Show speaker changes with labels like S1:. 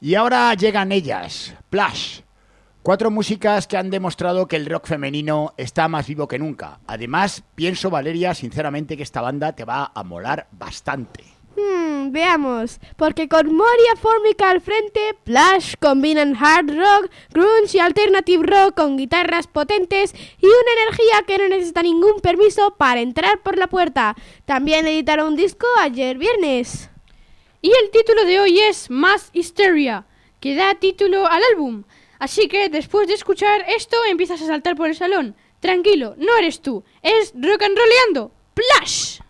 S1: Y ahora llegan ellas, Plush. 4 músicas que han demostrado que el rock femenino está más vivo que nunca. Además, pienso, Valeria, sinceramente, que esta banda te va a molar bastante.
S2: Veamos, porque con Moria Formica al frente, Plush combinan hard rock, grunge y alternative rock con guitarras potentes y una energía que no necesita ningún permiso para entrar por la puerta. También editaron un disco ayer viernes.
S3: Y el título de hoy es Mass Hysteria, que da título al álbum. Así que después de escuchar esto empiezas a saltar por el salón. Tranquilo, no eres tú, es Rock and Rolleando, Plush.